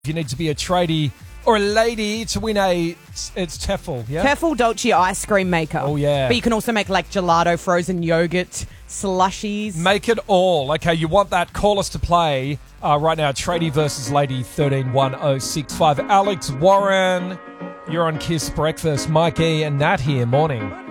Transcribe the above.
If you need to be a tradie or a lady to win it's Tefl, yeah? Tefl Dolce ice cream maker. Oh, yeah. But you can also make like gelato, frozen yogurt, slushies. Make it all. Okay, you want that? Call us to play right now. Tradie versus lady, 131065. Alex Warren, you're on Kiss Breakfast. Mike E and Nat here. Morning.